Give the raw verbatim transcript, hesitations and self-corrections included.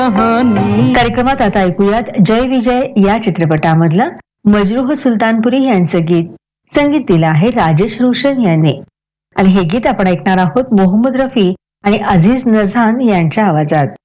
कार्यक्रमात आता ऐकूयात जय विजय या चित्रपटामधलं मजरूह सुलतानपुरी यांचं गीत. संगीत दिलं आहे राजेश रोशन यांनी आणि हे गीत आपण ऐकणार आहोत मोहम्मद रफी आणि अझीज नझान यांच्या आवाजात.